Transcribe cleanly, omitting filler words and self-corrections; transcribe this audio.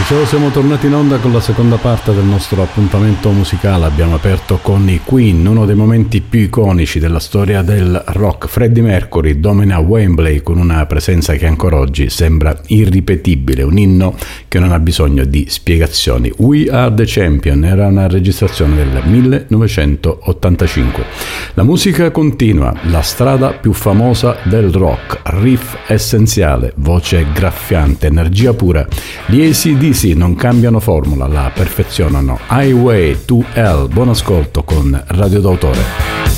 Dicevo, siamo tornati in onda con la seconda parte del nostro appuntamento musicale. Abbiamo aperto con i Queen, uno dei momenti più iconici della storia del rock. Freddie Mercury domina Wembley con una presenza che ancora oggi sembra irripetibile, un inno che non ha bisogno di spiegazioni. We Are the Champion era una registrazione del 1985. La musica continua, la strada più famosa del rock, riff essenziale, voce graffiante, energia pura. Gli AC/DC non cambiano formula, la perfezionano. Highway to Hell. Buon ascolto con Radio d'autore.